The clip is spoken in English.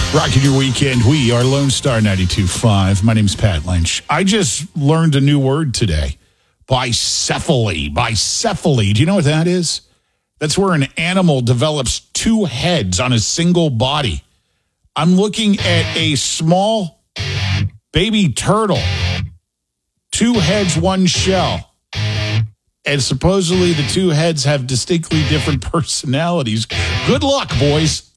Rocking your weekend. We are Lone Star 92.5. My name's Pat Lynch. I just learned a new word today. Bicephaly. Bicephaly. Do you know what that is? That's where an animal develops two heads on a single body. I'm looking at a small baby turtle. Two heads, one shell. And supposedly the two heads have distinctly different personalities. Good luck, boys.